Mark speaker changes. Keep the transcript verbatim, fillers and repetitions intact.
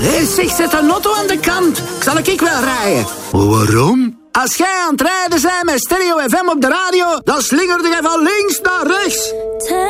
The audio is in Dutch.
Speaker 1: Hé, zeg, zet een auto aan de kant. Zal ik wel rijden?
Speaker 2: Waarom?
Speaker 1: Als jij aan het rijden bent met Stereo F M op de radio, dan slingerde jij van links naar rechts.